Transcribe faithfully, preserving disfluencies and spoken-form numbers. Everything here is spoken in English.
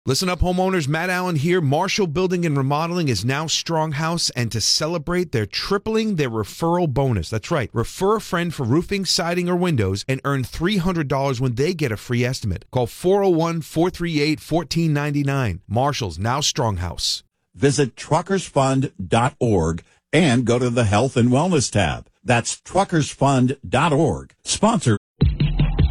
Listen up, homeowners. Matt Allen here. Marshall Building and Remodeling is now Stronghouse, and to celebrate, they're tripling their referral bonus. That's right. Refer a friend for roofing, siding, or windows and earn three hundred dollars when they get a free estimate. Call four oh one, four three eight, one four nine nine. Marshall's now Stronghouse. Visit truckers fund dot org and go to the Health and Wellness tab. That's truckers fund dot org. Sponsor